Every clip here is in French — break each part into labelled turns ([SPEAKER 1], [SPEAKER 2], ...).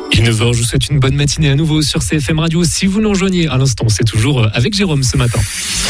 [SPEAKER 1] Il est 9h, je vous souhaite une bonne matinée à nouveau sur CFM Radio. Si vous nous rejoignez à l'instant, c'est toujours avec Jérôme ce matin.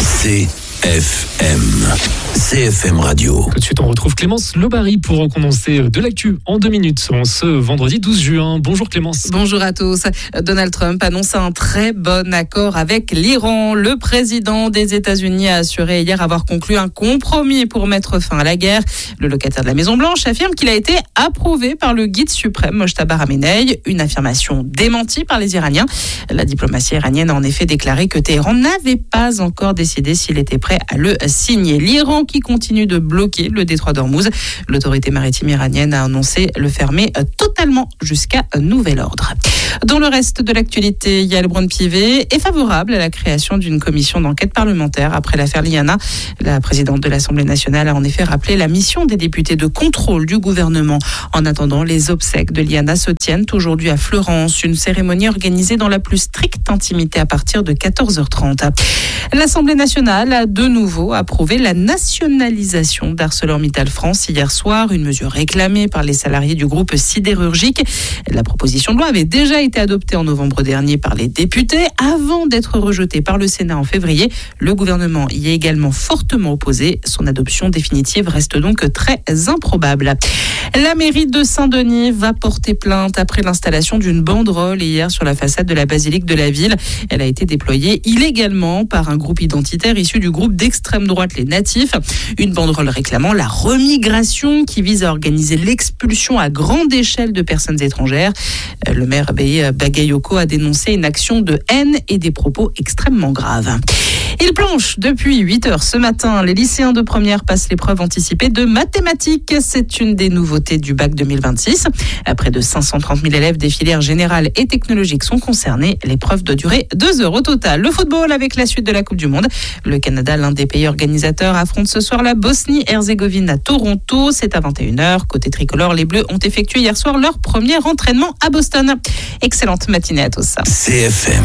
[SPEAKER 2] CFM Radio.
[SPEAKER 1] Tout de suite, on retrouve Clémence Lobary pour condenser de l'actu en 2 minutes en ce vendredi 12 juin. Bonjour Clémence.
[SPEAKER 3] Bonjour à tous. Donald Trump annonce un très bon accord avec l'Iran. Le président des États-Unis a assuré hier avoir conclu un compromis pour mettre fin à la guerre. Le locataire de la Maison-Blanche affirme qu'il a été approuvé par le guide suprême Mojtaba Khamenei, une affirmation démentie par les Iraniens. La diplomatie iranienne a en effet déclaré que Téhéran n'avait pas encore décidé s'il était prêt à le signer. L'Iran qui continue de bloquer le détroit d'Ormuz. L'autorité maritime iranienne a annoncé le fermer totalement jusqu'à nouvel ordre. Dans le reste de l'actualité, Yael Braun-Pivet est favorable à la création d'une commission d'enquête parlementaire après l'affaire Liana. La présidente de l'Assemblée nationale a en effet rappelé la mission des députés de contrôle du gouvernement. En attendant, les obsèques de Liana se tiennent aujourd'hui à Fleurance, une cérémonie organisée dans la plus stricte intimité à partir de 14h30. L'Assemblée nationale a de nouveau approuvé la nationalisation d'ArcelorMittal France hier soir, une mesure réclamée par les salariés du groupe sidérurgique. La proposition de loi avait déjà été adoptée en novembre dernier par les députés avant d'être rejetée par le Sénat en février. Le gouvernement y est également fortement opposé. Son adoption définitive reste donc très improbable. La mairie de Saint-Denis va porter plainte après l'installation d'une banderole hier sur la façade de la basilique de la ville. Elle a été déployée illégalement par un groupe identitaire issu du groupe d'extrême droite Les Natifs. Une banderole réclamant la remigration qui vise à organiser l'expulsion à grande échelle de personnes étrangères. Le maire Bagayoko a dénoncé une action de haine et des propos extrêmement graves. Il planche depuis 8h ce matin. Les lycéens de première passent l'épreuve anticipée de mathématiques. C'est une des nouveautés du bac 2026. Près de 530 000 élèves des filières générales et technologiques sont concernés. L'épreuve doit durer 2 heures au total. Le football avec la suite de la Coupe du Monde. Le Canada, l'un des pays organisateurs, affronte ce soir la Bosnie-Herzégovine à Toronto. C'est à 21h. Côté tricolore, les Bleus ont effectué hier soir leur premier entraînement à Boston. Excellente matinée à tous.
[SPEAKER 2] CFM.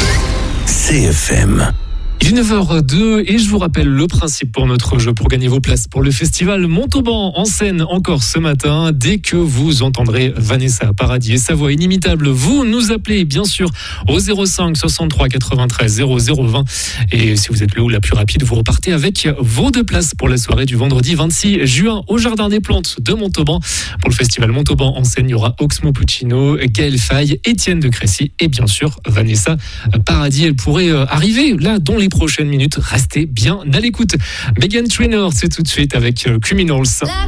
[SPEAKER 1] Il est 9h02 et je vous rappelle le principe pour notre jeu pour gagner vos places pour le festival Montauban en scène encore ce matin. Dès que vous entendrez Vanessa Paradis et sa voix inimitable, vous nous appelez bien sûr au 05 63 93 0020 et si vous êtes le ou la plus rapide, vous repartez avec vos 2 places pour la soirée du vendredi 26 juin au Jardin des Plantes de Montauban. Pour le festival Montauban en scène, il y aura Oxmo Puccino, Gaël Faye, Étienne de Crécy et bien sûr Vanessa Paradis. Elle pourrait arriver là dans les prochaines minutes. Restez bien à l'écoute. Meghan Trainor, c'est tout de suite avec Criminals.